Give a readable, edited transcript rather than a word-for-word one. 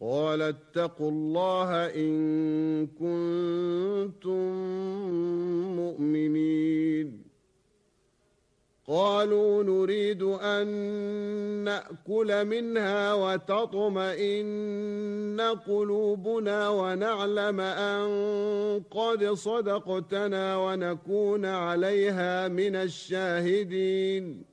قال اتقوا الله إن كنتم مؤمنين قالوا نريد أن نأكل منها وتطمئن قلوبنا ونعلم أن قد صدقتنا ونكون عليها من الشاهدين